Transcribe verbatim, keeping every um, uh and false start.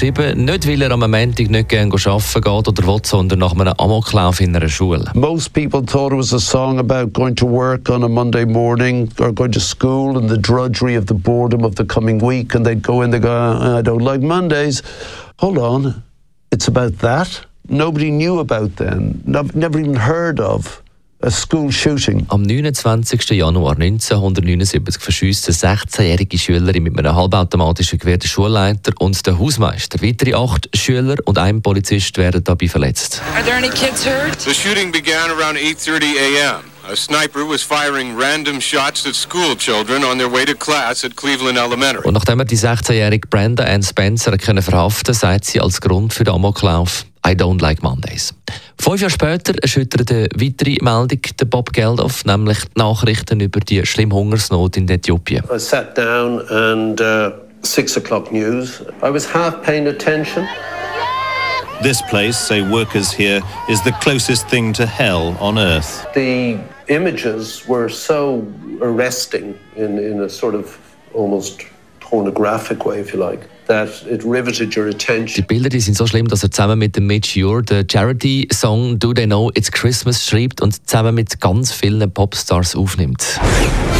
geschrieben, nicht weil er am Montag nicht gerne arbeiten geht oder will, sondern nach einem Amoklauf in einer Schule. Most people thought it was a song about going to work on a Monday morning or going to school and the drudgery of the boredom of the coming week, and they'd go in, they go, I don't like Mondays. Hold on, it's about that? Nobody knew about them, never even heard of a school shooting. Am neunundzwanzigsten Januar neunzehnhundertneunundsiebzig verschießt eine sechzehnjährige Schülerin mit einem halbautomatischen Gewehr den Schulleiter und den Hausmeister. Weitere acht Schüler und ein Polizist werden dabei verletzt. Are there any kids hurt? The shooting began around eight thirty a m A sniper was firing random shots at school children on their way to class at Cleveland Elementary. Und nachdem er die sechzehnjährige Brenda Ann Spencer können verhaften, sagt sie als Grund für den Amoklauf I don't like Mondays. Fünf Jahre später erschüttert eine weitere Meldung den Bob Geldof, nämlich die Nachrichten über die schlimme Hungersnot in Äthiopien. I sat down and uh, six o'clock news. I was half paying attention. This place, say workers here, is the closest thing to hell on earth. The images were so arresting in, in a sort of almost pornographic way, if you like, that it riveted your attention. Die Bilder die sind so schlimm, dass er zusammen mit dem Mitch Ure den Charity-Song «Do They Know It's Christmas» schreibt und zusammen mit ganz vielen Popstars aufnimmt.